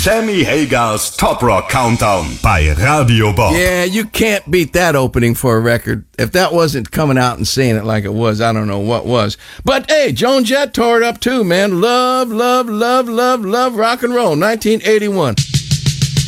Sammy Hagars Top Rock Countdown bei Radio Bob. Yeah, you can't beat that opening for a record. If that wasn't coming out and saying it like it was, I don't know what was. But hey, Joan Jett tore it up too, man. Love, love, love, love, love rock and roll. 1981.